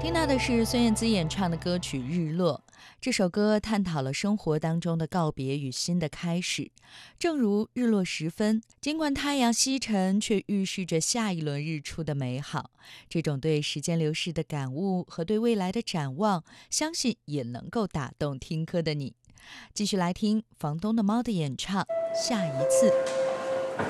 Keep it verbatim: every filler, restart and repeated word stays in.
听到的是孙燕姿演唱的歌曲《日落》。这首歌探讨了生活当中的告别与新的开始。正如日落时分，尽管太阳西沉，却预示着下一轮日出的美好。这种对时间流逝的感悟和对未来的展望，相信也能够打动听歌的你。继续来听房东的猫的演唱《下一次》。